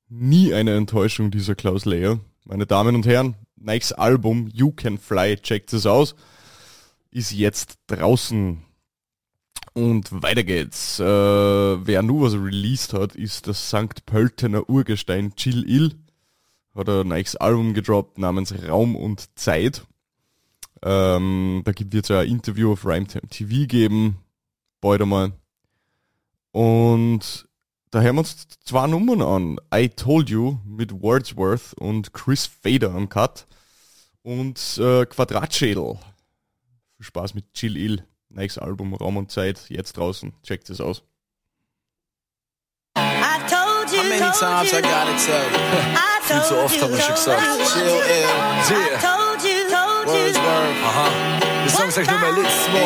nie eine Enttäuschung, dieser Klaus Leyer. Meine Damen und Herren, Nikes Album You Can Fly, checkt es aus, ist jetzt draußen. Und weiter geht's. Wer nur was released hat, ist das St. Pöltener Urgestein Chill Ill. Hat ein Nikes Album gedroppt namens Raum und Zeit. Da wird es ja ein Interview auf Rhymetime TV geben, bald einmal. Und da hören wir uns 2 Nummern an. I Told You mit Wordsworth und Chris Fader am Cut. Und Quadratschädel. Viel Spaß mit Chill Ill. Nikes Album Raum und Zeit, jetzt draußen. Checkt es aus. I told you, How many times I gotta tell you? Viel zu oft habe ich schon gesagt. Chill Ill. I told you, Wordsworth. Aha. Der Song sagt nur mein letztes Mal.